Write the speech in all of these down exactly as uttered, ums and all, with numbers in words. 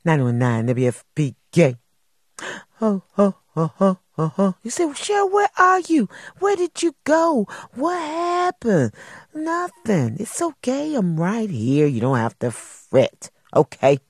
nine one nine W F P K. Oh, oh, oh, oh, oh, oh. You say, well, Cheryl, where are you? Where did you go? What happened? Nothing. It's okay. I'm right here. You don't have to fret. Okay.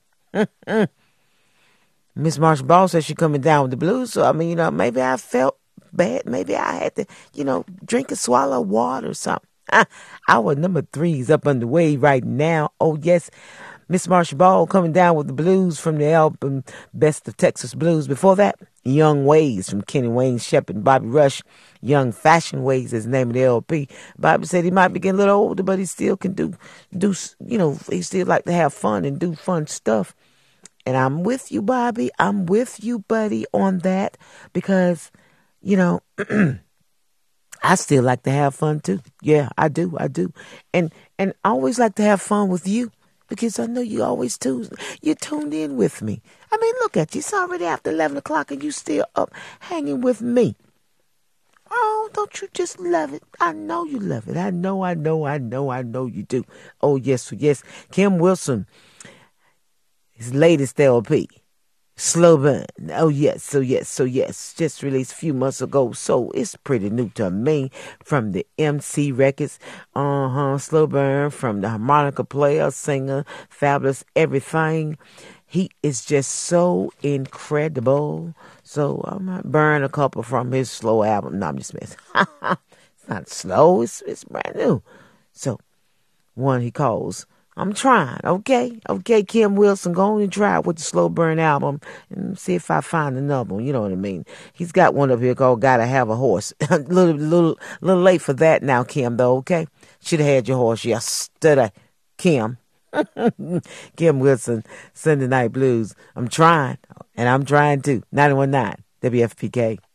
Miss Marsha Ball says she's coming down with the blues. So, I mean, you know, maybe I felt bad. Maybe I had to, you know, drink and swallow water or something. Our number three is up underway right now. Oh, yes. Miss Marsha Ball coming down with the blues from the album Best of Texas Blues. Before that, Young Ways from Kenny Wayne Shepherd and Bobby Rush. Young Fashion Ways is the name of the L P. Bobby said he might be getting a little older, but he still can do, do, you know, he still like to have fun and do fun stuff. And I'm with you, Bobby. I'm with you, buddy, on that because, you know, I still like to have fun too. Yeah, I do. I do. And and I always like to have fun with you because I know you always too. You tuned in with me. I mean, look at you. It's already after eleven o'clock and you still up hanging with me. Oh, don't you just love it? I know you love it. I know, I know, I know, I know you do. Oh, yes, yes. Kim Wilson, his latest L P. Slow Burn. Oh, yes. So, yes. So, yes. Just released a few months ago. So, it's pretty new to me from the M C Records. Uh-huh. Slow Burn from the harmonica player, singer, fabulous everything. He is just so incredible. So, I might burn a couple from his slow album. No, I'm just messing. It's not slow. It's, it's brand new. So, one he calls I'm Trying, okay? Okay, Kim Wilson, go on and try it with the Slow Burn album and see if I find another one, you know what I mean? He's got one up here called Gotta Have a Horse. a little, little, little late for that now, Kim, though, okay? Should have had your horse yesterday, Kim. Kim Wilson, Sunday Night Blues. I'm trying, and I'm trying too. nine one nine W F P K.